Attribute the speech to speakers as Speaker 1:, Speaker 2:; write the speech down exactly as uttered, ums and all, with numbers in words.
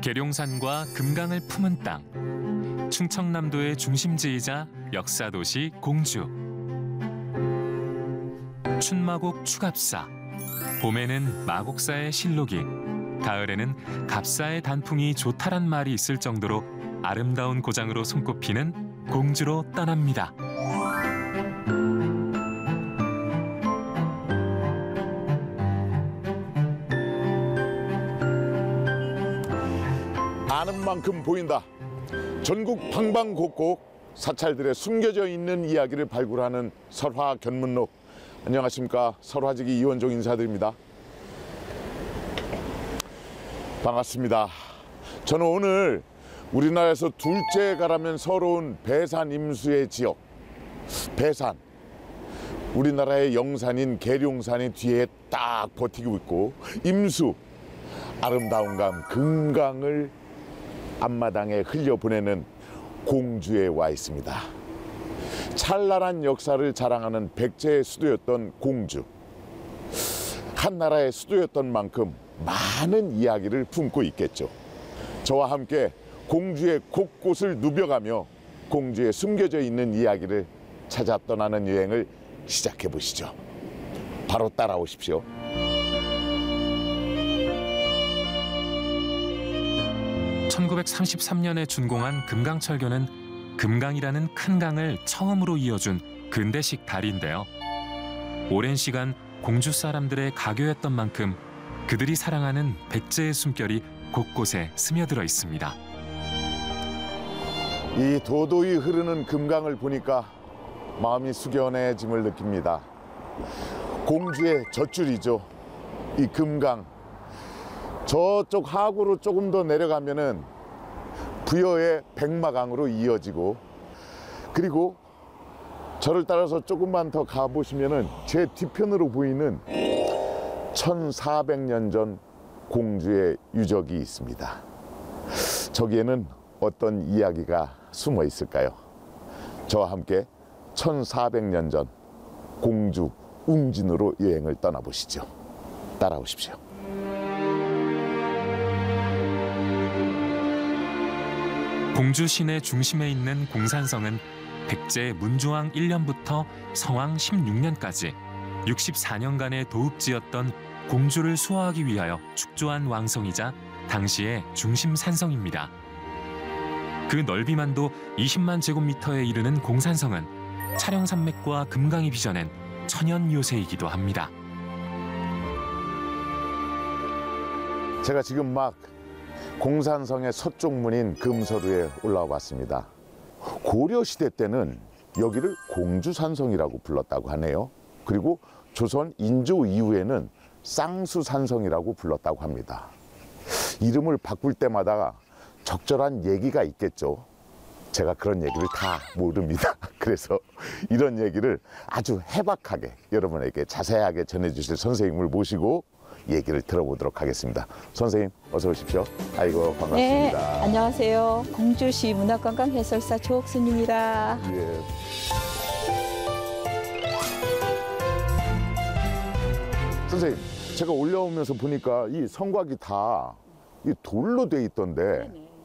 Speaker 1: 계룡산과 금강을 품은 땅, 충청남도의 중심지이자 역사도시 공주. 춘마곡 추갑사, 봄에는 마곡사의 실록이, 가을에는 갑사의 단풍이 좋다란 말이 있을 정도로 아름다운 고장으로 손꼽히는 공주로 떠납니다.
Speaker 2: 아는 만큼 보인다. 전국 방방곡곡 사찰들의 숨겨져 있는 이야기를 발굴하는 설화 견문록. 안녕하십니까. 설화지기 이원종 인사드립니다. 반갑습니다. 저는 오늘 우리나라에서 둘째 가라면 서러운 배산 임수의 지역 배산, 우리나라의 영산인 계룡산의 뒤에 딱 버티고 있고, 임수, 아름다운 강 금강을 앞마당에 흘려보내는 공주에 와 있습니다. 찬란한 역사를 자랑하는 백제의 수도였던 공주. 한나라의 수도였던 만큼 많은 이야기를 품고 있겠죠. 저와 함께 공주의 곳곳을 누벼가며 공주의 숨겨져 있는 이야기를 찾아 떠나는 여행을 시작해 보시죠. 바로 따라오십시오.
Speaker 1: 천구백삼십삼 년에 준공한 금강철교는 금강이라는 큰 강을 처음으로 이어준 근대식 다리인데요. 오랜 시간 공주 사람들의 가교였던 만큼 그들이 사랑하는 백제의 숨결이 곳곳에 스며들어 있습니다.
Speaker 2: 이 도도히 흐르는 금강을 보니까 마음이 숙연해짐을 느낍니다. 공주의 젖줄이죠. 이 금강. 저쪽 하구로 조금 더 내려가면은 부여의 백마강으로 이어지고, 그리고 저를 따라서 조금만 더 가보시면은 제 뒤편으로 보이는 천사백 년 전 공주의 유적이 있습니다. 저기에는 어떤 이야기가 숨어 있을까요? 저와 함께 천사백 년 전 공주 웅진으로 여행을 떠나보시죠. 따라오십시오.
Speaker 1: 공주 시내 중심에 있는 공산성은 백제 문중왕 일 년부터 성왕 십육 년까지 육십사 년간의 도읍지였던 공주를 수호하기 위하여 축조한 왕성이자 당시의 중심 산성입니다. 그 넓이만도 이십만 제곱미터에 이르는 공산성은 촬영산맥과 금강이 빚어낸 천연 요새이기도 합니다.
Speaker 2: 제가 지금 막 공산성의 서쪽 문인 금서루에 올라와 봤습니다. 고려시대 때는 여기를 공주산성이라고 불렀다고 하네요. 그리고 조선 인조 이후에는 쌍수산성이라고 불렀다고 합니다. 이름을 바꿀 때마다 적절한 얘기가 있겠죠. 제가 그런 얘기를 다 모릅니다. 그래서 이런 얘기를 아주 해박하게 여러분에게 자세하게 전해주실 선생님을 모시고 얘기를 들어보도록 하겠습니다. 선생님 어서 오십시오. 아이고 반갑습니다.
Speaker 3: 네, 안녕하세요. 공주시 문화관광 해설사 조옥순입니다.
Speaker 2: 예. 선생님, 제가 올라오면서 보니까 이 성곽이 다 이 돌로 돼 있던데,
Speaker 3: 네네.